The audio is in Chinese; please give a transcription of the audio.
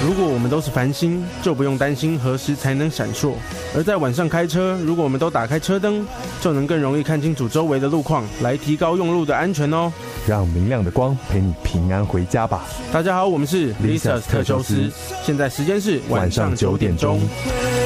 如果我们都是繁星，就不用担心何时才能闪烁。而在晚上开车，如果我们都打开车灯，就能更容易看清楚周围的路况，来提高用路的安全哦。 让明亮的光陪你平安回家吧。 大家好，我们是 Lisa's 特修斯，现在时间是晚上9点钟。